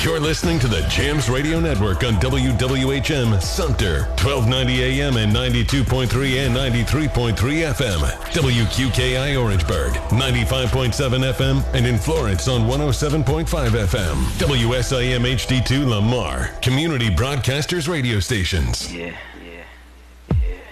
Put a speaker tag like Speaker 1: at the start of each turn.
Speaker 1: You're listening to the Jams Radio Network on WWHM Sumter, 1290 AM and 92.3 and 93.3 FM. WQKI Orangeburg, 95.7 FM, and in Florence on 107.5 FM. WSIM HD2 Lamar, Community Broadcasters Radio Stations.
Speaker 2: Yeah.